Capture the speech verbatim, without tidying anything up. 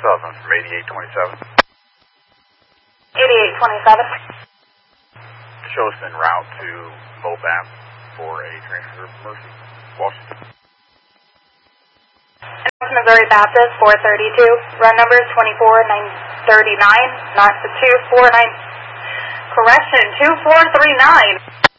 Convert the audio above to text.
Southern from eighty-eight twenty-seven. eighty-eight twenty-seven. Show us en route to Mobap for a transfer of Mercy, Washington. Missouri Baptist four thirty-two. Run number is twenty-four nine thirty-nine, not the two four nine. Correction, two four three nine.